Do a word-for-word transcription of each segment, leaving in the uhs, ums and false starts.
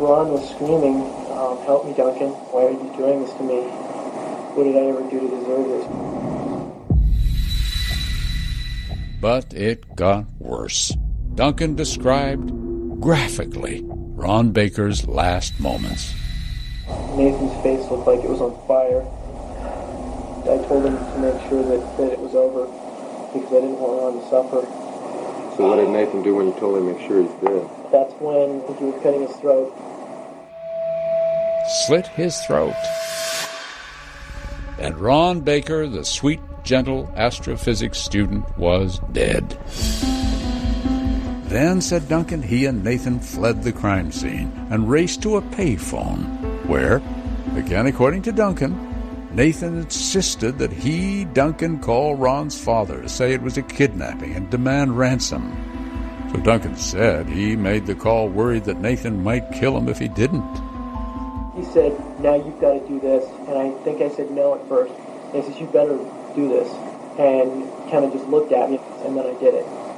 Ron was screaming, um, help me, Duncan. Why are you doing this to me? What did I ever do to deserve this? But it got worse. Duncan described graphically Ron Baker's last moments. Nathan's face looked like it was on fire. I told him to make sure that, that it was over because I didn't want Ron to suffer. So what did Nathan do when you told him to make sure he's dead? That's when he was cutting his throat. Slit his throat. And Ron Baker, the sweet, gentle astrophysics student, was dead. Then, said Duncan, he and Nathan fled the crime scene and raced to a payphone where, again according to Duncan, Nathan insisted that he, Duncan, call Ron's father to say it was a kidnapping and demand ransom. So Duncan said he made the call worried that Nathan might kill him if he didn't. He said, now you've got to do this. And I think I said no at first. And he says, you better do this. And kind of just looked at me, and then I did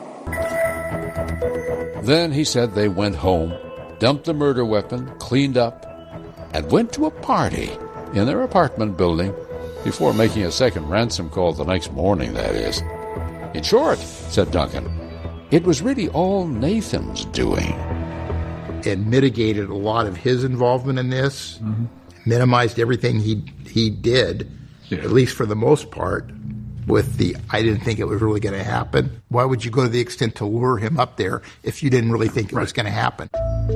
it. Then he said they went home, dumped the murder weapon, cleaned up, and went to a party in their apartment building before making a second ransom call the next morning, that is. In short, said Duncan, it was really all Nathan's doing. It mitigated a lot of his involvement in this, mm-hmm. minimized everything he he did, yeah. at least for the most part, with the, I didn't think it was really going to happen. Why would you go to the extent to lure him up there if you didn't really think it right. was going to happen?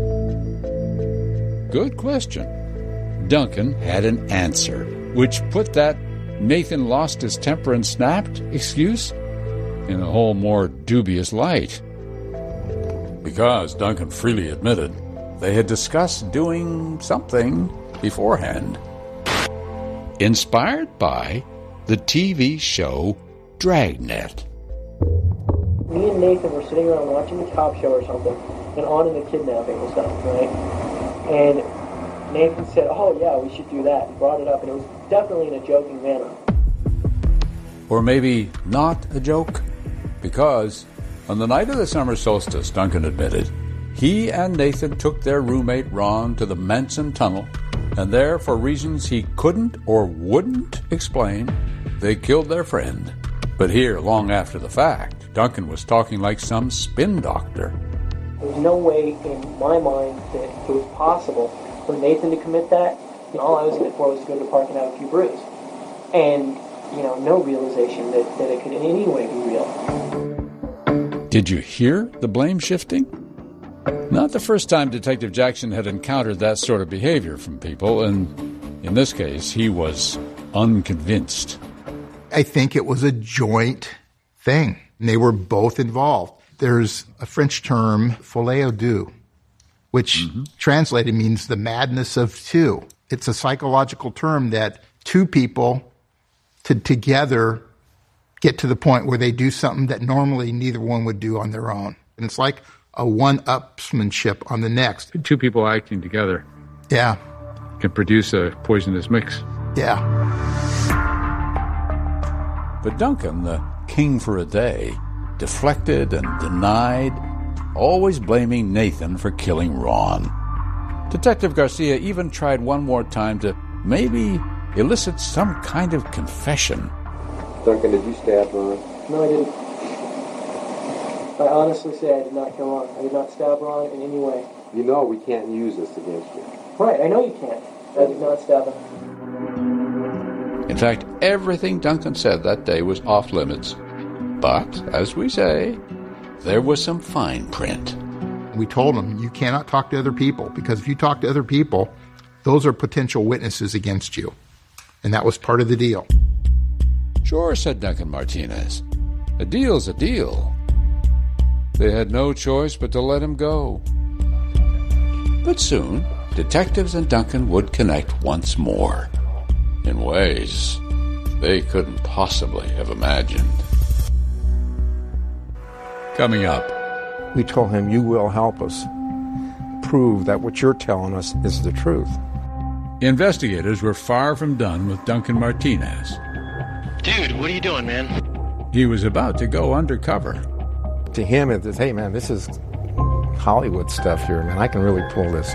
Good question. Duncan had an answer, which put that Nathan lost his temper and snapped excuse in a whole more dubious light. Because, Duncan freely admitted, they had discussed doing something beforehand. Inspired by the T V show Dragnet. Me and Nathan were sitting around watching the Cop Show or something, and on in the kidnapping was done, right? And Nathan said, oh yeah, we should do that, and brought it up, and it was definitely in a joking manner. Or maybe not a joke, because on the night of the summer solstice, Duncan admitted, he and Nathan took their roommate Ron to the Manson Tunnel, and there, for reasons he couldn't or wouldn't explain, they killed their friend. But here, long after the fact, Duncan was talking like some spin doctor. There was no way in my mind that it was possible for Nathan to commit that. You know, all I was in it for was to go to the park and have a few brews. And, you know, no realization that, that it could in any way be real. Did you hear the blame shifting? Not the first time Detective Jackson had encountered that sort of behavior from people, and in this case, he was unconvinced. I think it was a joint thing. And they were both involved. There's a French term, folie à deux, which mm-hmm. translated means the madness of two. It's a psychological term that two people to together get to the point where they do something that normally neither one would do on their own. And it's like a one-upsmanship on the next. Two people acting together. Yeah. Can produce a poisonous mix. Yeah. But Duncan, the king for a day, deflected and denied, always blaming Nathan for killing Ron. Detective Garcia even tried one more time to maybe elicit some kind of confession. Duncan, did you stab Ron? No, I didn't. I honestly say I did not kill Ron. I did not stab Ron in any way. You know we can't use this against you. Right, I know you can't. I did not stab him. In fact, everything Duncan said that day was off limits. But, as we say, there was some fine print. We told him, you cannot talk to other people, because if you talk to other people, those are potential witnesses against you. And that was part of the deal. Sure, said Duncan Martinez. A deal's a deal. They had no choice but to let him go. But soon, detectives and Duncan would connect once more, in ways they couldn't possibly have imagined. Coming up. We told him, you will help us prove that what you're telling us is the truth. Investigators were far from done with Duncan Martinez. Dude, what are you doing, man? He was about to go undercover. To him, it's, hey, man, this is Hollywood stuff here, man. I can really pull this